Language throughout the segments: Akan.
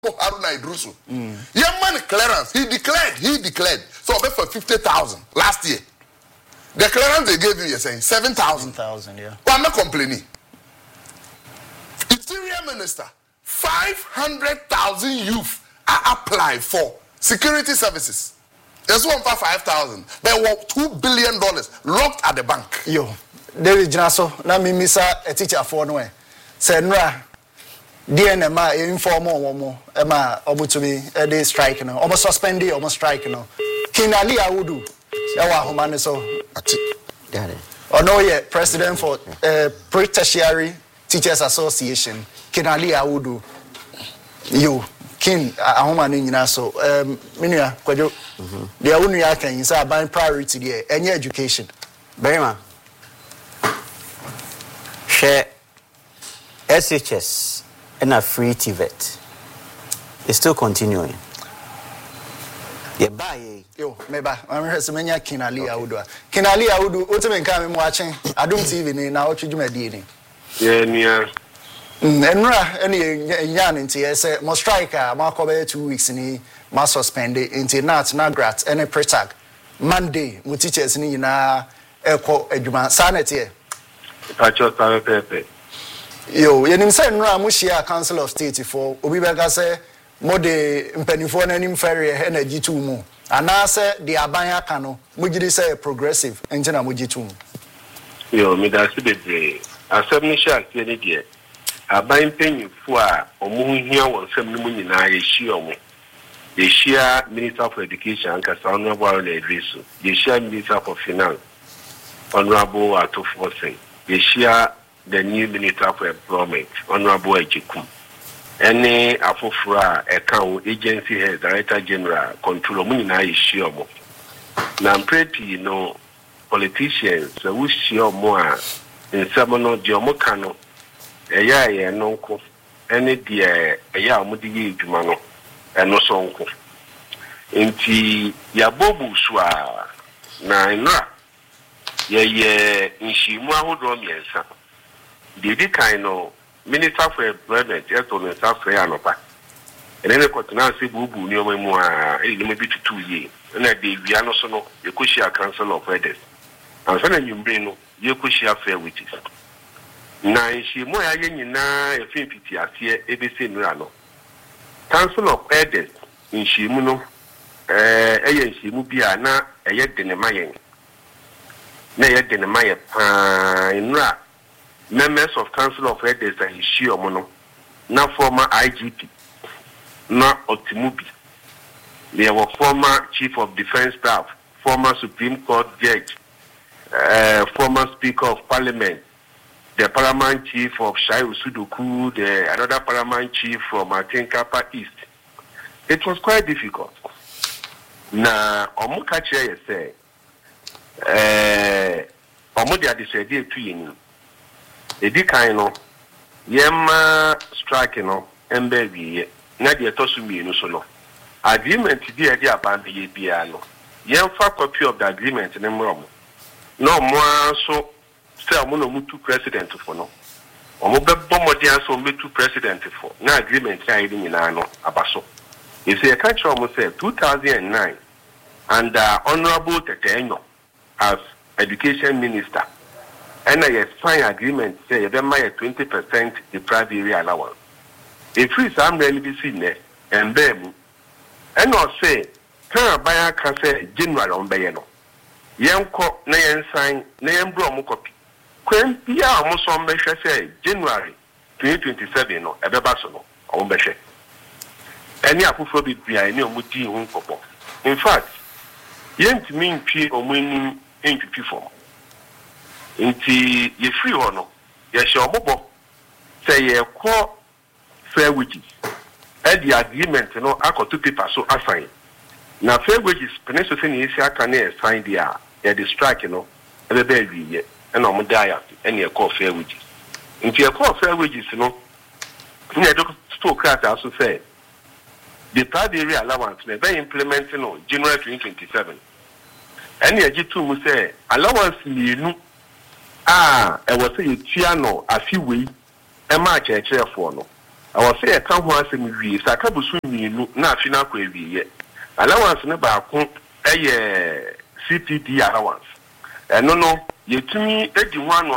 Haruna Idrusu. Young man clearance. He declared. So for 50,000 last year. The clearance they gave you, you're saying 7,000. 7,000, yeah. Well, I'm not complaining. Interior Minister, 500,000 youth are applied for security services. There's one for 5,000. There were $2 billion locked at the bank. Yo, David Jinaso, na me misa a teacher for no way. Say nra DNMA informal mo ema obutumi e dey strike no. Almost suspended, almost strike no. Kinali Awudu. Yawa homane so ati. Got it. Ono ye president for Pre-Tertiary Teachers Association. Kinali Awudu. Yo, kin ahomane nyina so menua kwadwo. They are only can say buying priority there any education. Berima. Share SHS and a free TVET. It's still continuing. Yeah, bye. Yo, meba. I'm here to menya Kinali Awudu. Kinali Awudu, ultimate come watching. Adum TV ni na ochu jumadi ni. Yeah, nia. Enra any yan into say mo striker ma ko be 2 weeks ni ma suspend into na grat any pretag. Monday mo teachers ni na eko adwuma sanete here. Pacho pepe. Yo, yenim say nra mo share council of state for obi bega say mo de mpanifo na nim ferry energy to mu. Ana say the aban aka no mo gidi say progressive engine mo gitu mu. Yo, me da si bebre. Asem ni sha tie ni de. Aban penyifo a omuhia won sem ni mu nyina ye hia omo. Ye hia Minister for Education Ankasa Honorable Haruna Idrusu. Ye hia Minister for Finance Honorable Atofo. Ye hia the new Minister for Employment Honorable Ejikum. Any afofra account agency head Director General control mu nyina ye hia omo. Na mpreti no politicians who hia omo a nsem no de omo ka no eya ye nonko ene de eya omudi ye dwuma no eno sonko enti ya bobu swa na nra ye nshimu ahodo miensa de kan no Minister for Employment eto no safre anopa ene kotina se bubu ni omamu a ele me bitutu ye na de wia no so no ekoshia Council of Elders ansa na nyumbre no ye koshia fair witches na nshimu ya ye nyina efipiti ase ebese nra no Council of Elders nshimu no eye nshimu bia na eye denemayen na eye denemayen nra members of Council of Elders and hishio mono na former IGP na Otimubi there were former Chief of Defense Staff, former Supreme Court Judge, former Speaker of Parliament, the Paramount Chief of Shai Usuduku, the another Paramount Chief from Kapa East. It was quite difficult. Na omukache say omudi adisedi tu yini. Edi kan no yema strike no embe wiye na de tosu mienu so no. Agreement di e dia ban ye bia no. Yemfa copy of the agreement ne mro. No mo so say omo no mutu president for no. Omo be bomodi anso metu president for. Na agreement ya iri nyina no abaso. You see, a country almost said 2009, and Honorable Tetenyo as Education Minister, and I signed agreement say they might 20% the private area allowance. If we some really seen there, and them, and I say, can buy can say general on Bayano. Yanko, Nayan sign, Nayan Brom copy. When Pia almost on measure say January 2027, no, a bebasono, on Beshe. Any approval be any omuti hun popo. In fact, yent mean P or winning NPP form. Inti ye free or no, ye shall bobo say ye call fair wages. At the agreement, no, I got 2 papers so assign. Now, fair wages, Peninsula Asia can sign the strike, you know, every baby, and on die and ye call fair wages. If you call fair wages, you know, you don't still crack also say. The private area allowance may be implemented on January 2027. And the G2 will say, allowance you I was saying, Tiano, a few weeks, a match a chair for no. I was say a come once in me, Sakabusu, na fina ko ewie. Allowance ne ba ko CPD allowance. No, yetumi edi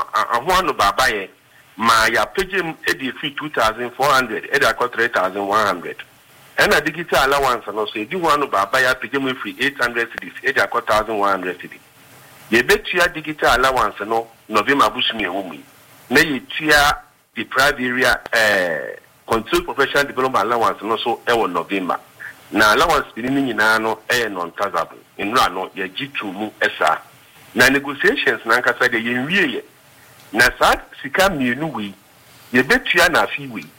ho baba ye ma ya pegem edi free 2,400 edi akọ 3,100. And a digital allowance no so edi ho baba ya pegem free 800 cedis edi akọ 1,100 cedis. Ye betua digital allowance no November busumi ewumi. Na yetua the private area control professional development allowance no so ewo November. Na allowance bi ni nyina no non taxable. Enra no ye gitu mu esa. Na negotiations na nkasa de yenwie ye. Na sa sika mienu wi ye betua na afi wi.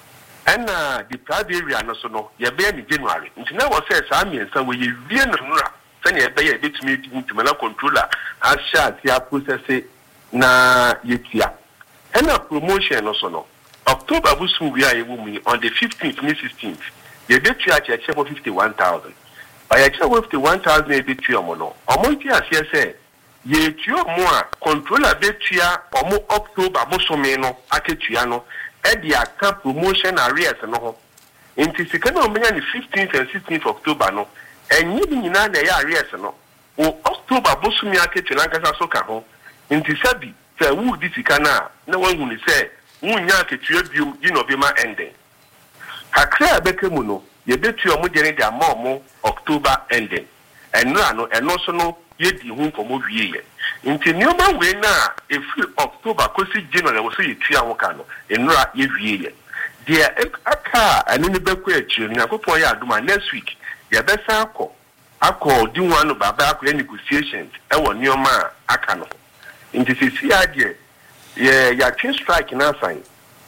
Na the private area no so no ye be ni January. Nti na wo say sa miensa we ye wie no nra. Sani ye be ye betumi ntuma controller asha tia process na yetia. Na promotion no so no October busu we are on the 15th and 16th. Ye betua check for 51,000. By a check 51,000 e betua mo no. Omonti asie say ye tuo mo a controller betua omo October bosome no aketua no e dia ka promotion arrears no ho. Inti sika na omenya ni 15th and 16th October no enyi bi nyina na ya arrears no o October bosome aketua na nkasa so ka ho. Inti sabi say wu di sika na wangu ni say wunya aketua biom di November ending. Hakra bekemu no ye betua mo de dia mo October ending. Enra no eno so no ye di hu komo wie ye. Nti nioma we na efi October kosi January wo so ye tua ho ka no enra ye wie ye. Dia aka anu ne beku akiri na kopon ya aduma next week ye besa akọ di wan no baba akọ negotiations e wo nioma aka no. Nti sisi ade ye ya twin strike na sign.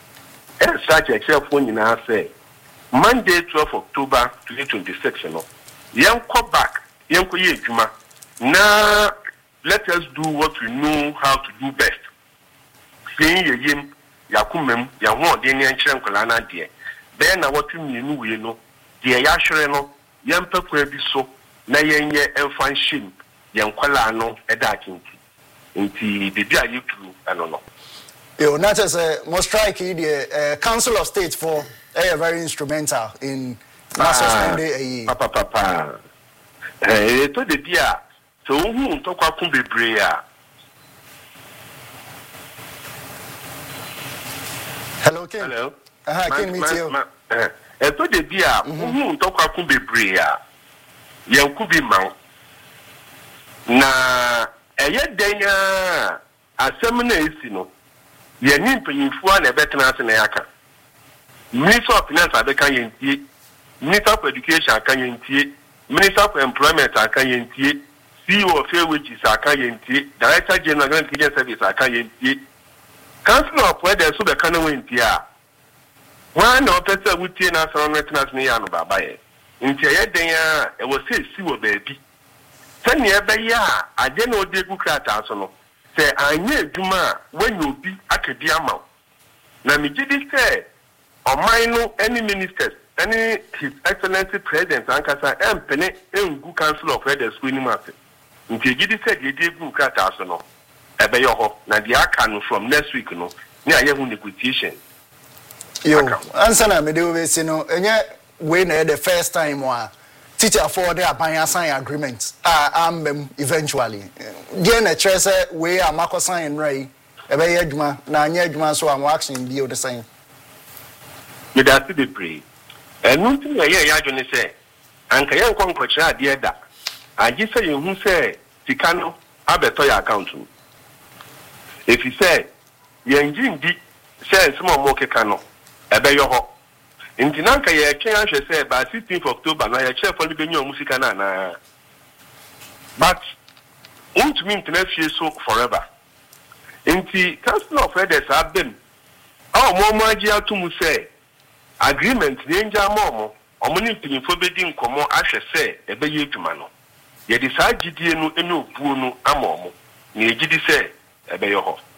Strike except for nyina say Monday 12 October 2026 no. Yen go back, yen ko ye adwuma. Now, let us do what we know how to do best. Saying ye yim, yakumem, ya won de nyan kire nkola na de. Be na what we know we no. De ya hwere no, yen pekwa bi so na yen ye emfan shim, yen kwala no eda akinti. Nti bibi ayi tru ano no. Yo, not just more strike the Council of State for very instrumental in suspending papa. To the dia. So who talk about Kumbebrea? Hello, King. Hello. King, meet you. To the dia, who talk about Kumbebrea? Yan kubi man. Na denya asemna esino. Ye nimpanyimfo na betena ase na yaka. Minister of Finance abeka yentie. Minister of Education aka yentie. Minister of Employment aka yentie. CEO of Fair Wages aka yentie. Director General of Agent Service aka yentie. Council of Weather so be kana wentie a. One na opesa wutie na so no tenase ne ya no baba ye. Nti ye den a e wo se si wo baabi. Sani e be ya ade na ode ku krata so no. Se anye adwuma when obi akedi ama. Na mi gidi se oman no any ministers any His Excellency President ankasa empene engu Council of Elders school ni mate. Nti gidi se de egu krata so no. Ebe yo ho na de aka no from next week no. Ni aye hu negotiation. Yo, answer na me de we say no enye we na the first time wa teacher for the aban sign agreement eventually dey na chere say we amako sign rai ebe ye adwuma na anya adwuma so am action bi o the sign me da ti be pray enu ti ye ya adwene say anka ye nkonko kire ade da agi say ye hu say sika no abeto ya account no if you say ye njindi say small mo keka no ebe yo ho Inti nanka ye twen ahwe say by 16th October na ye chef for benyo musika na but won't mean to fie so forever. Inti Council of Elders abem mo agi atumu say agreement ni nja mo omuni pinfo bedi nkomo ahwe say ebe ye adwuma no ye di sa gidie no ene obuo no amomo na ye gidi say ebe yo ho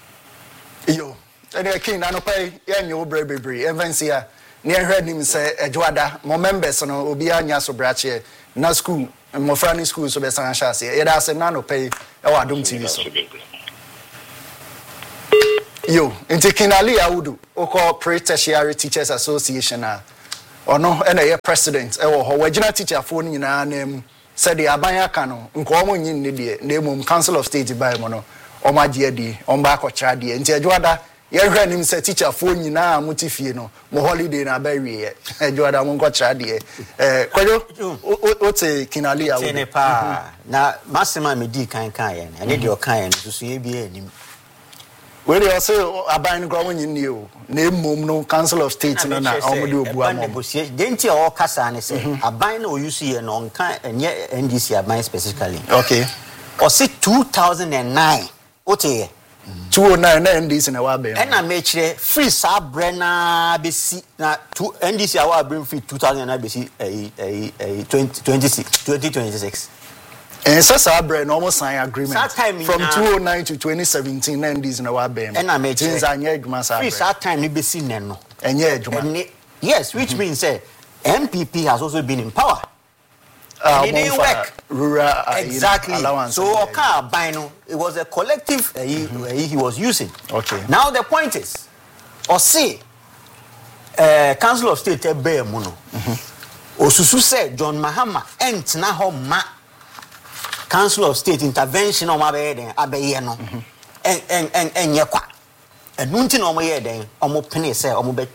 yo ene king na no pay ye nyo brebebre evensia near heard him say Edwada, more members on Obianya so brache, na school, and more friendly school so be San Chassis. It has a nano pay our doom TV. Yo, into Kinali Audu, Oko Pre-Tertiary Teachers Association, or no, and a president, or Wajina teacher phone in our name, said the Abaya Kano, Nkomo Yin Nidia, name Council of State by Mono, or my dear D, on back or Chadi, and Tiajuada, yen him said teacher phone in our Mutifino, mo holiday in a berry, and Juada Mungo Chadi, what's a Kinali Audu? Now, Massima Medi Kayan, and need your kind to see a Well, you also Aban growing in you, name no Council of State, and didn't you all Cassani say, a bind or you see an on kind and yet NDC a bind specifically. Okay. Or say 2009. What a 209 NDC in a wabe. And I made free sub Brenna BC now to NDC I will bring free 2009 BC 2026. And Sasa Brand almost signed agreement from 2009 to 2017 NDC in a wabe. And I made things I need massa. Free that time you be seen no. And yes, which means say MPP has also been in power. It didn't work. Rural exactly. So Oka Bino, it was a collective he was using. Okay. Now the point is, or say, Council of State Ebe Muno. Osusu said John Mahama ent na ho ma Council of State intervention on my bed abeyeno. And yekwa. And nunti no mo ye den omo pene say omo be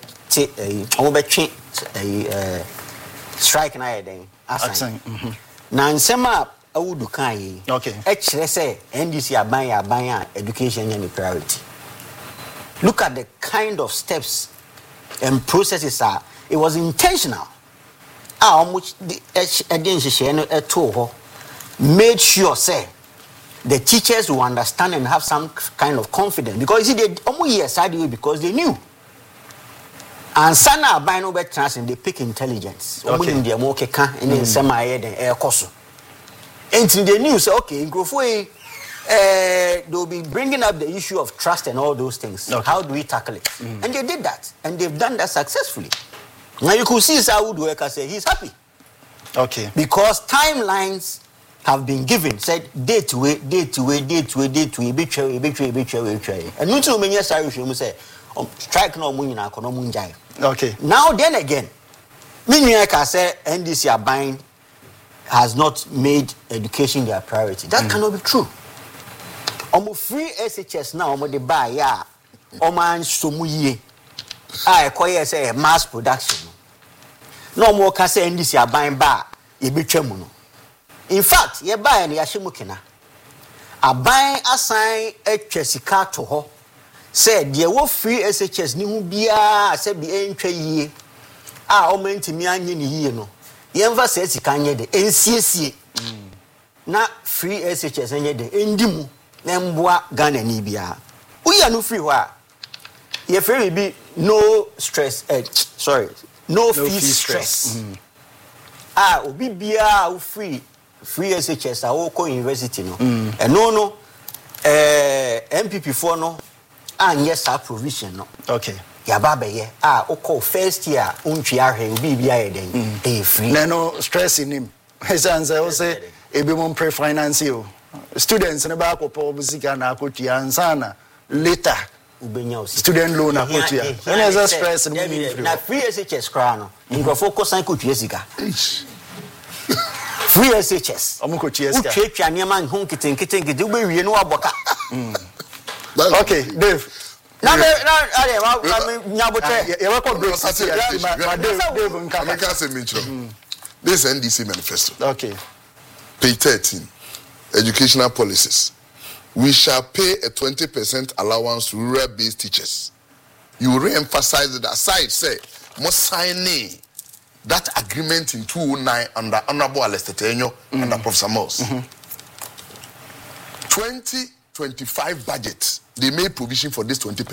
strike na ye den. Na nsema awudu kan yi. Okay. E kire say NDC aban education any priority. Look at the kind of steps and processes it was intentional. Much the made sure say the teachers will understand and have some kind of confidence because you see they almost year side because they knew. And sana by no better chance and they pick intelligence. Okay. In the more can and then semi and air coso. And they knew say okay in Grofwe they'll be bringing up the issue of trust and all those things. Okay. How do we tackle it? And they did that and they've done that successfully. Now you could see Saud Worker say he's happy. Okay. Because timelines have been given, said date to way, betray. And you too many years say strike no money na kono munjai. Okay. Now then again, I can say NDC Abine has not made education their priority. That cannot be true. Free SHS now omo de buy ya oman somuye. I call say mass production. No more can say NDC Abine ba e betray mu no. In fact, ye buy na yashimukina. Aban assign a chesika to ho. Said ye wo free SHS ni hu bia say bi entwa yie. O mentimi anye ni yie no. Ye mva say sika nye de ensiesie. Na free SHS anye de endimu na mboa Ghana ni bia. Uya no free ho a. Ye free be no stress no fee stress. Obi bia wo free SHS a wo ko university no. And no MPP for no yes our provision no. Okay. Ya baba ye oko first year untwi ahwe obi bia ye den free. No stress in him. His answer say ebi mo pre finance you. Students ne ba ko po busika na akotua ansana later student loan akotua. When is that stress na free SHS kra no. Ngofo ko san ko tuesika. Free SHS. Omuko tuesika. Utwetwa niam anhon kiten ube wie no aboka. Okay, Dave. This NDC manifesto. Okay. Page 13. Educational policies. We shall pay a 20% allowance to rural-based teachers. You re-emphasize that aside, say, must sign that agreement in 2009 under Honorable Alestetenyo under Professor Moss. 2025 budget, they made provision for this 20%.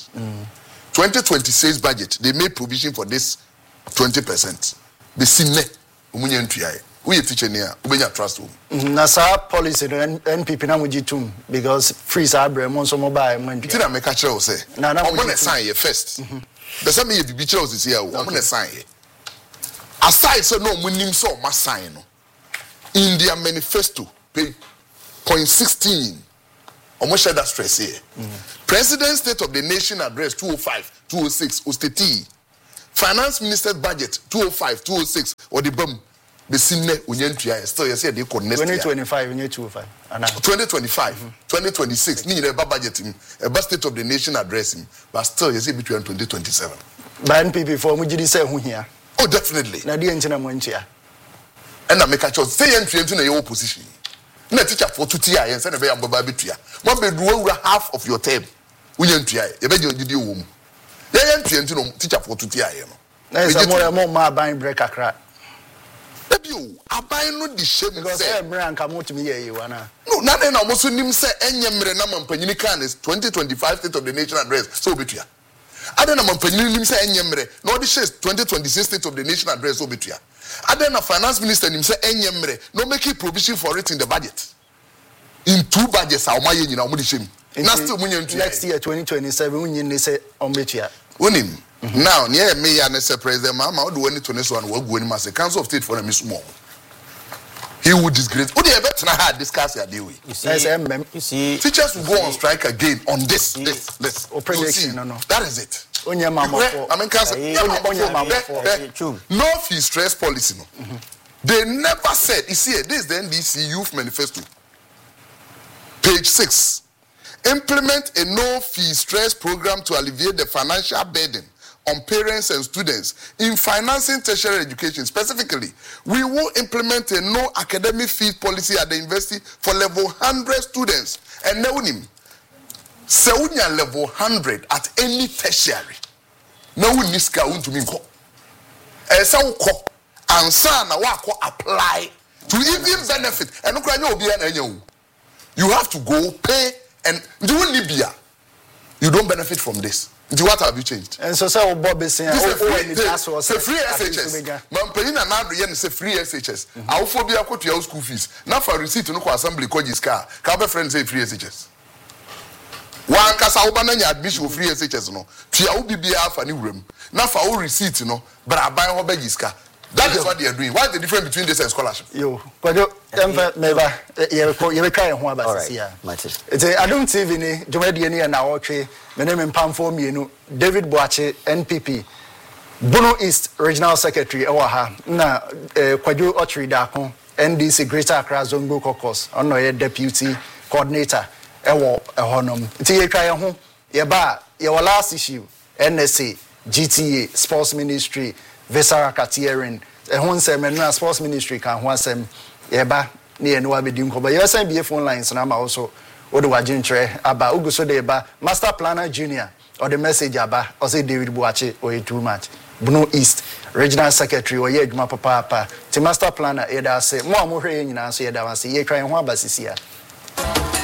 2026 budget, they made provision for this 20%. The sine, we teacher near, we trust him. Nasa policy NPP na mujitum because free sabre monso mobile when. It's not make a chair say. Na I'm gonna sign here first. The same me the chair is here. I'm gonna sign here. Aside so no munim so must sign no. In their manifesto, page point 16. almost share that stress here. President State of the Nation Address 205, 206, Osteti. Finance Minister's Budget 205, 206, or the bomb. The Sine Unyentia, still you say they could next 2025, we need 205. 2025, 2026, need a budget him, a State of the Nation address him, but still you see between 2027. By NPP for Mujidi say who here? Oh, definitely. Nadia Entina Munchia. And I make a choice. Say entry into your position. Na teacher for 2 years and send a very babitia. One bedroom half of your term. We entry, a better you womb. They entry into teacher for 2 years. There's more buying break a crack. You are buying no the shame because Brian come to me here. No, nothing almost him say Enyamre Naman Panican is 2025 State of the Nation Address. So between. I don't know Panin say Enyamre, no the shares 2026 State of the Nation Address so between. I don't know Finance Minister him say Enyamre, no making provision for it in the budget. In 2 budgets, how my you know shame. Next year 2027, we say on Betia. Unim. Now, near me and say President Mama, do any to this one will go in as a Council of State for a Miss Small. He would disgrace. Would you better not discuss your deal? You see, teachers will go on strike again on this. Prediction, no. That is it. I mean, no fee stress policy. No. They never said. You see, this is the NDC Youth Manifesto. Page 6. Implement a no fee stress program to alleviate the financial burden on parents and students in financing tertiary education. Specifically, we will implement a no academic fee policy at the university for level 100 students. And now, level 100 at any tertiary. Now, we need to me. And son, apply to even benefit. And you have to go pay and do Libya. You don't benefit from this. What have you changed? And so Bob is saying, free SHS. Mampelina and Adrian say free SHS. Our phobia go to your school fees. Now for receipt to no assembly call his car. Can friends say free SHS? One casa obananya admission free SHS no. Tia ubibia for new room. Now for all receipt no, but I buy hobby his car. That is what they are doing. What is the difference between this and scholarship? You try and one about here. It's I don't see any Jomediani and our tree. My name is Pam for me, David Boache, NPP, Bono East Regional Secretary, Oaha, na Kwaju Ochri Dako, NDC Greater Accra Zongo Caucus, Honorary Deputy Coordinator, Ewo Honum. It's try and home. Your last issue, NSA, GTA, Sports Ministry. Vesara Katiering, a one seminar sports ministry can one sem Eba near no abedin coba. You send be phone lines and I'm also Oduwajintre Aba Uguso Deba, Master Planner Junior, or the message Aba, or say David Boache or too much. Bono East, Regional Secretary or Yegma Papa, the Master Planner Eda say, more in answer, Eda, say, ye trying one basisia.